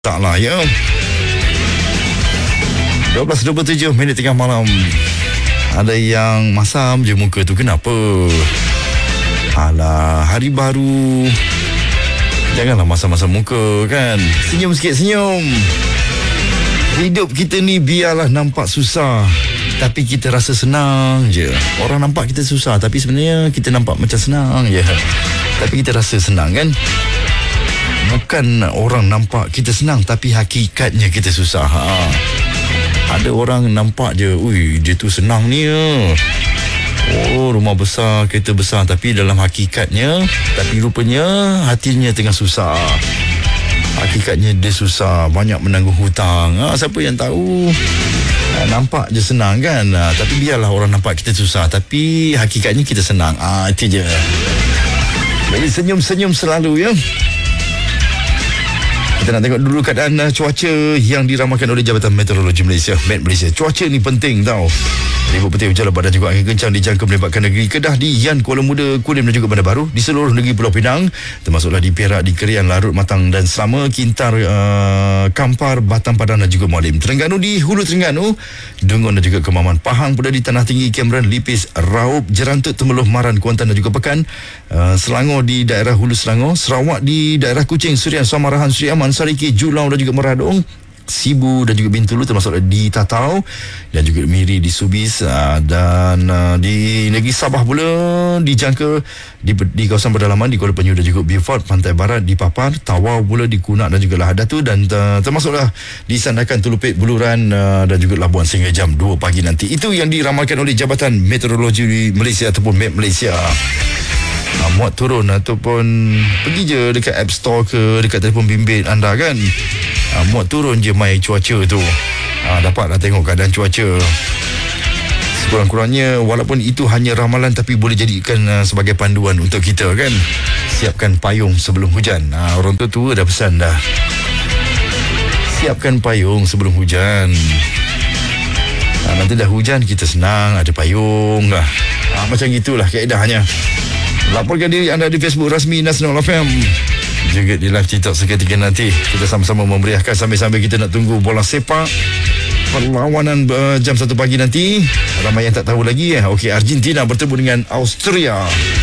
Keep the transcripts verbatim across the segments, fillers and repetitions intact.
Taklah ya. dua belas dua puluh tujuh minit tengah malam. Ada yang masam je muka tu, kenapa? Alah, hari baru, janganlah masam-masam muka kan. Senyum sikit, senyum. Hidup kita ni biarlah nampak susah, tapi kita rasa senang je. Orang nampak kita susah, tapi sebenarnya kita nampak macam senang je. Tapi kita rasa senang kan. Bukan orang nampak kita senang, tapi hakikatnya kita susah. Ha. Ada orang nampak je, ui, dia tu senang ni ya. Oh, rumah besar, kereta besar, tapi dalam hakikatnya, tapi rupanya hatinya tengah susah. Hakikatnya dia susah, banyak menanggung hutang. Ha, siapa yang tahu? Ha, nampak je senang kan. Ha, tapi biarlah orang nampak kita susah, tapi hakikatnya kita senang. Ah, ha, itu je. Jadi senyum-senyum selalu ya. Kita nak tengok dulu keadaan uh, cuaca yang diramalkan oleh Jabatan Meteorologi Malaysia, Met Malaysia. Cuaca ni penting tau. Ribut petir, hujan lebat dan juga angin kencang dijangka melibatkan negeri Kedah, di Yan, Kuala Muda, Kulim dan juga Bandar Baru, di seluruh negeri Pulau Pinang, termasuklah di Perak, di Kerian, Larut, Matang dan Selama, Kintar, uh, Kampar, Batam, Padang dan juga Mualim. Terengganu di Hulu Terengganu, Dungun dan juga Kemaman. Pahang pula di Tanah Tinggi, Cameron, Lipis, Raup, Jerantut, Temeloh, Maran, Kuantan dan juga Pekan. Uh, Selangor di daerah Hulu Selangor, Sarawak di daerah Kuching, Suria, Samarahan, Sri Aman, Sariki, Julau dan juga Meradong, Sibu dan juga Bintulu termasuk di Tatau dan juga Miri di Subis, uh, dan uh, di negeri Sabah pula dijangka di, di kawasan pedalaman di Kuala Penyu dan juga Beaufort, Pantai Barat di Papar, Tawau pula di Kunak dan juga Lahad Datu, dan uh, termasuklah di Sandakan, Telupit, Buluran uh, dan juga Labuan sehingga jam dua pagi nanti. Itu yang diramalkan oleh Jabatan Meteorologi Malaysia ataupun Met Malaysia. Ha, muat turun ataupun pergi je dekat App Store ke dekat telefon bimbit anda kan. Ha, muat turun je mai cuaca tu. Ha, dapatlah tengok keadaan cuaca. Sekurang-kurangnya walaupun itu hanya ramalan, tapi boleh jadikan uh, sebagai panduan untuk kita kan. Siapkan payung sebelum hujan. Ha, orang tua-tua dah pesan dah. Siapkan payung sebelum hujan. Ha, nanti dah hujan kita senang ada payung lah. Ha, macam gitulah kaedahnya. Laporkan diri anda di Facebook rasmi Nasional F M, juga di live TikTok seketika nanti. Kita sama-sama memeriahkan sambil-sambil kita nak tunggu bola sepak perlawanan uh, jam satu pagi nanti. Ramai yang tak tahu lagi ya. Okey, Argentina bertemu dengan Austria.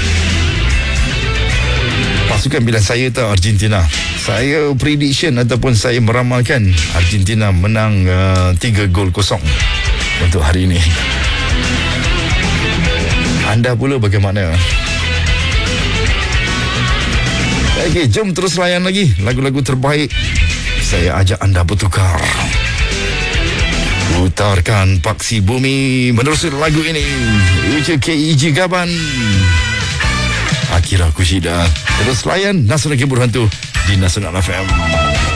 Pasukan pilihan saya tahu Argentina. Saya prediction ataupun saya meramalkan Argentina menang uh, tiga gol kosong untuk hari ini. Anda pula bagaimana? Okey, jom terus layan lagi lagu-lagu terbaik. Saya ajak anda bertukar. Putarkan Paksi Bumi menerusi lagu ini. Uca K E G Gaban, Akira Kushida. Terus layan Nasional Kibur Hantu di Nasional F M.